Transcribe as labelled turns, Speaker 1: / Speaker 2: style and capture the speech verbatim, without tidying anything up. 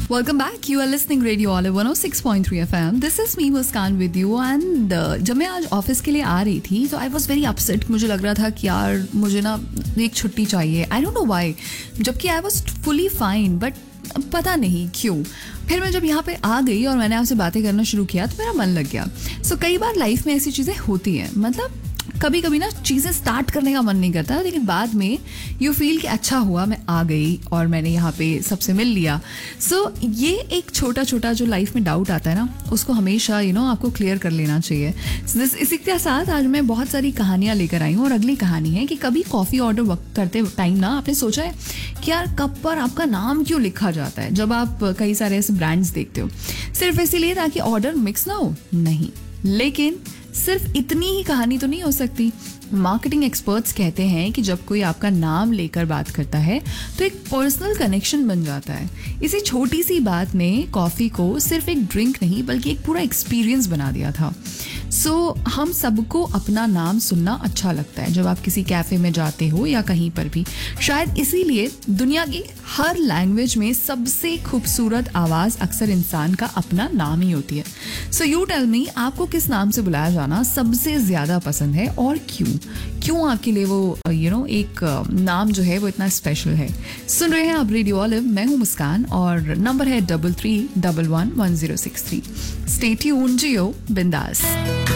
Speaker 1: Welcome back. You are listening Radio Olive one oh six point three F M. This is me Muskan with you and uh, जब मैं आज office के लिए आ रही थी तो I was very upset. मुझे लग रहा था कि यार मुझे ना एक छुट्टी चाहिए. I don't know why. जबकि I was fully fine, but पता नहीं क्यों. फिर मैं जब यहाँ पे आ गई और मैंने आपसे बातें करना शुरू किया तो मेरा मन लग गया. सो so, कई बार लाइफ में ऐसी चीज़ें होती हैं. मतलब कभी कभी ना चीज़ें स्टार्ट करने का मन नहीं करता, लेकिन बाद में यू फील कि अच्छा हुआ मैं आ गई और मैंने यहाँ पे सबसे मिल लिया. सो so, ये एक छोटा छोटा जो लाइफ में डाउट आता है ना, उसको हमेशा यू you नो know, आपको क्लियर कर लेना चाहिए. so, इसी के साथ आज मैं बहुत सारी कहानियाँ लेकर आई हूँ और अगली कहानी है कि कभी कॉफ़ी ऑर्डर करते टाइम ना आपने सोचा है कि यार कप पर आपका नाम क्यों लिखा जाता है जब आप कई सारे ऐसे ब्रांड्स देखते हो, सिर्फ इसीलिए ताकि ऑर्डर मिक्स ना हो? नहीं, लेकिन सिर्फ इतनी ही कहानी तो नहीं हो सकती. मार्केटिंग एक्सपर्ट्स कहते हैं कि जब कोई आपका नाम लेकर बात करता है तो एक पर्सनल कनेक्शन बन जाता है. इसी छोटी सी बात ने कॉफ़ी को सिर्फ एक ड्रिंक नहीं बल्कि एक पूरा एक्सपीरियंस बना दिया था. सो so, हम सबको अपना नाम सुनना अच्छा लगता है जब आप किसी कैफ़े में जाते हो या कहीं पर भी. शायद इसीलिए दुनिया की हर लैंग्वेज में सबसे खूबसूरत आवाज़ अक्सर इंसान का अपना नाम ही होती है. सो यू टेल मी, आपको किस नाम से बुलाया जाना सबसे ज़्यादा पसंद है और क्यों? क्यों आपके लिए वो यू नो एक नाम जो है वो इतना स्पेशल है? सुन रहे हैं आप रेडियो ऑलिव, मैं हूँ मुस्कान और नंबर है double three double one one zero six three. Stay tuned, जियो बिंदास.